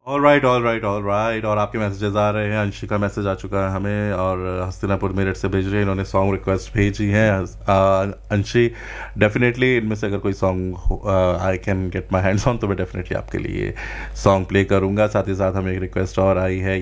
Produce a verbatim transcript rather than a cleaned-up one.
All right all right all right. और आपके messages आ रहे हैं, अंशी का मैसेज आ चुका है हमें, और हस्तिनापुर मेरठ से भेज रहे हैं, इन्होंने सॉन्ग रिक्वेस्ट भेजी है। अ, अंशी, डेफिनेटली इनमें से अगर कोई song I can get my hands on तो मैं डेफिनेटली आपके लिए सॉन्ग प्ले करूँगा। साथ ही साथ हमें एक रिक्वेस्ट और आई है,